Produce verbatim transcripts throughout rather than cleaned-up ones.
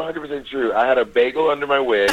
hundred percent true. I had a bagel under my wig.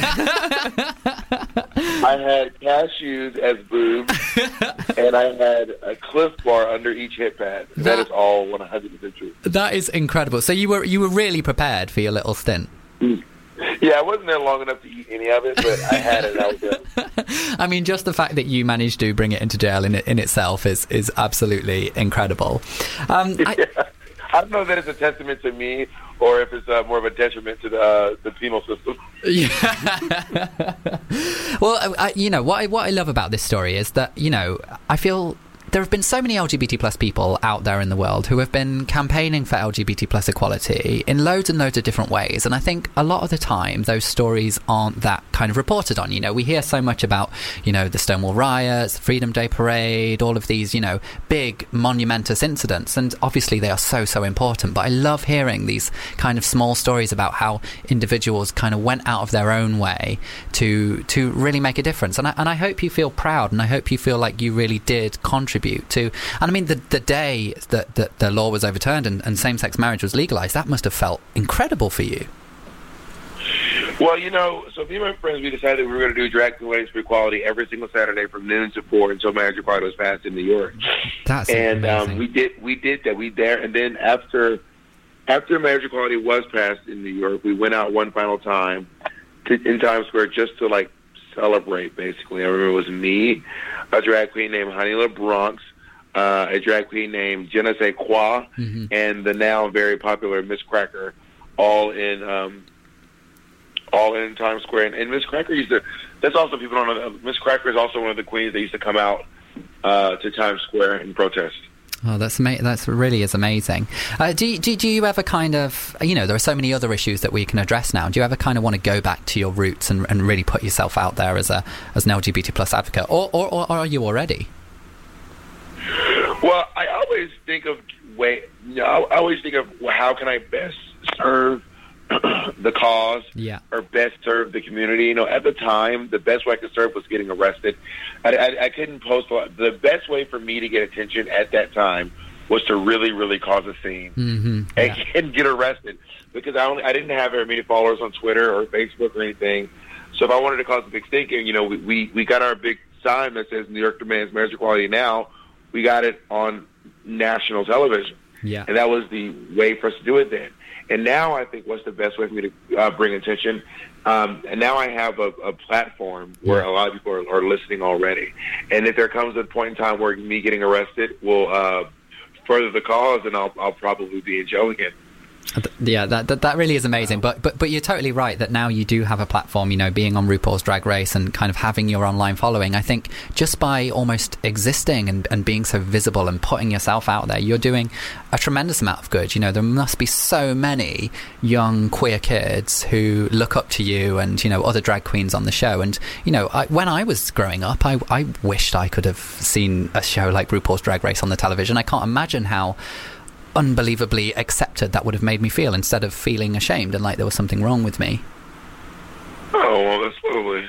I had cashews as boobs, and I had a Cliff Bar under each hip pad. That, that is all one hundred percent true. That is incredible. So you were you were really prepared for your little stint. Mm. Yeah, I wasn't there long enough to eat any of it, but I had it. I was there. I mean, just the fact that you managed to bring it into jail in in itself is is absolutely incredible. Um, yeah. I, I don't know if that is a testament to me or if it's uh, more of a detriment to the uh, the penal system. Yeah. Well, I, you know what I, what I love about this story is that, you know, I feel there have been so many L G B T plus people out there in the world who have been campaigning for L G B T plus equality in loads and loads of different ways. And I think a lot of the time those stories aren't that kind of reported on. You know, we hear so much about, you know, the Stonewall riots, the Freedom Day parade, all of these, you know, big monumentous incidents. And obviously they are so, so important. But I love hearing these kind of small stories about how individuals kind of went out of their own way to to really make a difference. And I, and I hope you feel proud, and I hope you feel like you really did contribute to, and I mean the the day that, that the law was overturned and, and same-sex marriage was legalized, that must have felt incredible for you. Well, you know, so me and my friends, we decided we were going to do Drag Queen Weddings for Equality every single Saturday from noon to four until marriage equality was passed in New York. That's and amazing. Um, we did we did that. We there, and then after after marriage equality was passed in New York, we went out one final time to, in Times Square just to like celebrate. Basically, I remember it was me, a drag queen named Honey LaBronx, uh, a drag queen named Je ne sais quoi, mm-hmm. and the now very popular Miss Cracker, all in um, all in Times Square. And, and Miss Cracker used to. That's also people don't know. Miss Cracker is also one of the queens that used to come out uh, to Times Square and protest. Oh, that's ama- that's really is amazing. Uh, do, you, do do you ever kind of, you know, there are so many other issues that we can address now. Do you ever kind of want to go back to your roots and, and really put yourself out there as a as an L G B T plus advocate, or, or or are you already? Well, I always think of way. You know, I always think of well, how can I best serve the cause, yeah. or best serve the community. You know, at the time, the best way I could serve was getting arrested. I, I, I couldn't post a lot. The best way for me to get attention at that time was to really, really cause a scene mm-hmm. and, yeah. and get arrested, because I only I didn't have very many followers on Twitter or Facebook or anything. So if I wanted to cause a big stink, you know, we, we, we got our big sign that says New York demands marriage equality now. We got it on national television. Yeah. And that was the way for us to do it then. And now I think what's the best way for me to uh, bring attention? Um, and now I have a, a platform where a lot of people are, are listening already. And if there comes a point in time where me getting arrested will uh, further the cause, then I'll, I'll probably be in jail again. Yeah, that, that that really is amazing. But but but you're totally right that now you do have a platform, you know, being on RuPaul's Drag Race and kind of having your online following. I think just by almost existing and, and being so visible and putting yourself out there, you're doing a tremendous amount of good. You know, there must be so many young queer kids who look up to you and, you know, other drag queens on the show. And, you know, I, when I was growing up, I, I wished I could have seen a show like RuPaul's Drag Race on the television. I can't imagine how unbelievably accepted that would have made me feel, instead of feeling ashamed and like there was something wrong with me. Oh, well, that's lovely.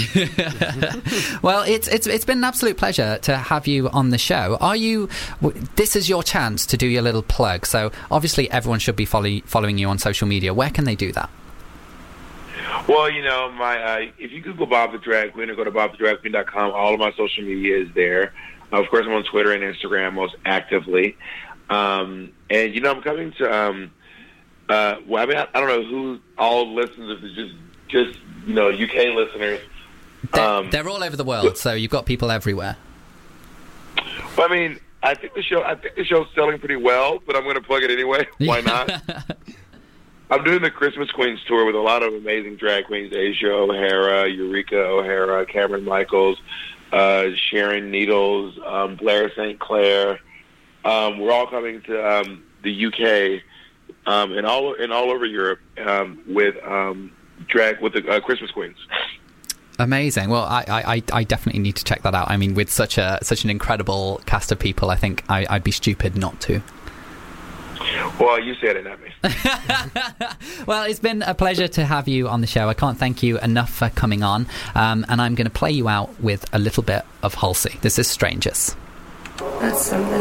Well, it's it's it's been an absolute pleasure to have you on the show. Are you? This is your chance to do your little plug. So obviously, everyone should be follow, following you on social media. Where can they do that? Well, you know, my uh, if you Google Bob the Drag Queen or go to bob the drag queen dot com, all of my social media is there. Uh, of course, I'm on Twitter and Instagram most actively. Um, and, you know, I'm coming to, um, uh, well, I mean, I, I don't know who all listens, if it's just, just, you know, U K listeners. They're, um, they're all over the world, so you've got people everywhere. Well, I mean, I think the show, I think the show's selling pretty well, but I'm going to plug it anyway. Why not? I'm doing the Christmas Queens tour with a lot of amazing drag queens: Asia O'Hara, Eureka O'Hara, Cameron Michaels, uh, Sharon Needles, um, Blair Saint Clair. Um, we're all coming to um, the U K um, and all and all over Europe um, with um, drag with the uh, Christmas Queens. Amazing. Well, I, I, I definitely need to check that out. I mean, with such a such an incredible cast of people, I think I, I'd be stupid not to. Well, you said it, not me. Well, it's been a pleasure to have you on the show. I can't thank you enough for coming on. Um, and I'm going to play you out with a little bit of Halsey. This is Strangers. That's something.